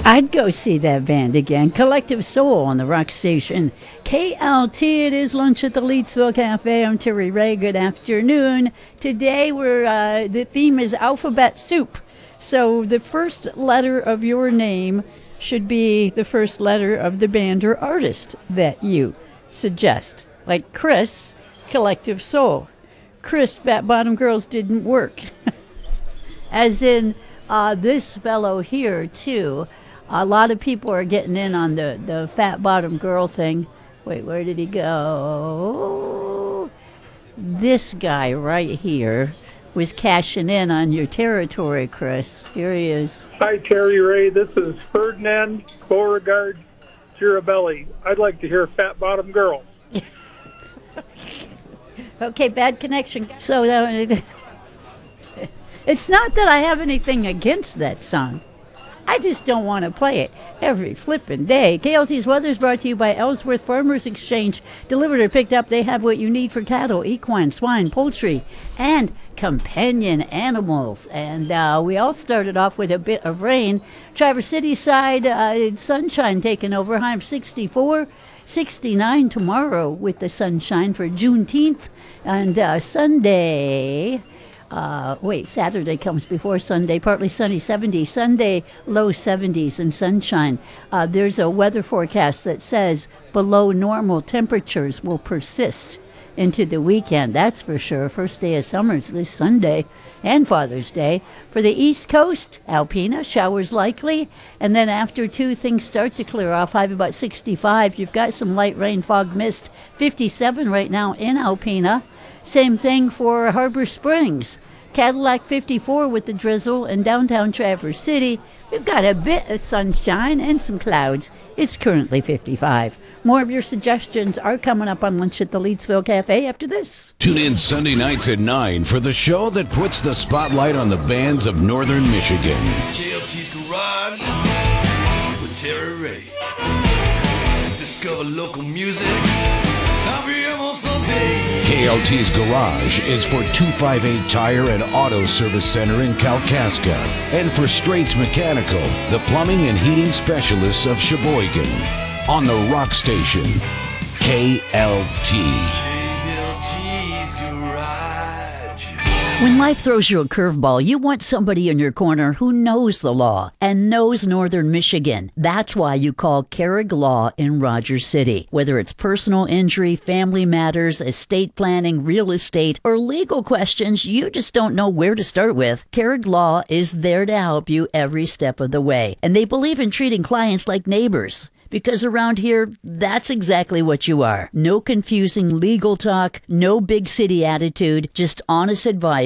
I'd go see that band again. Collective Soul on the rock station. KLT, it is lunch at the Leedsville Cafe. I'm Terry Ray. Good afternoon. Today the theme is alphabet soup. So the first letter of your name should be the first letter of the band or artist that you suggest. Like Chris, Collective Soul. Chris, Fat Bottom Girls didn't work. As in this fellow here, too. A lot of people are getting in on the Fat Bottom Girl thing. Wait, where did he go? This guy right here was cashing in on your territory, Chris. Here he is. Hi, Terry Ray. This is Ferdinand Beauregard Girabelli. I'd like to hear Fat Bottom Girl. Okay, bad connection. So it's not that I have anything against that song. I just don't want to play it every flippin' day. KLT's weather is brought to you by Ellsworth Farmers Exchange. Delivered or picked up, they have what you need for cattle, equine, swine, poultry, and companion animals. And we all started off with a bit of rain. Traverse City side, sunshine taking over. High of 64. 69 tomorrow with the sunshine for Juneteenth. And Sunday... Saturday comes before Sunday. Partly sunny, 70. Sunday, low 70s and sunshine. There's a weather forecast that says below normal temperatures will persist into the weekend. That's for sure. First day of summer is this Sunday and Father's Day. For the East Coast, Alpena, showers likely. And then after 2, things start to clear off. High of about 65. You've got some light rain, fog, mist. 57 right now in Alpena. Same thing for Harbor Springs. Cadillac 54 with the drizzle, and downtown Traverse City, we've got a bit of sunshine and some clouds. It's currently 55. More of your suggestions are coming up on Lunch at the Leedsville Cafe after this. Tune in Sunday nights at 9 for the show that puts the spotlight on the bands of Northern Michigan. KLT's Garage with Terry Ray. Discover local music. KLT's Garage is for 258 Tire and Auto Service Center in Kalkaska, and for Straits Mechanical, the plumbing and heating specialists of Sheboygan. On the rock station, KLT. KLT's Garage. When life throws you a curveball, you want somebody in your corner who knows the law and knows Northern Michigan. That's why you call Carrig Law in Rogers City. Whether it's personal injury, family matters, estate planning, real estate, or legal questions you just don't know where to start with, Carrig Law is there to help you every step of the way. And they believe in treating clients like neighbors. Because around here, that's exactly what you are. No confusing legal talk, no big city attitude, just honest advice.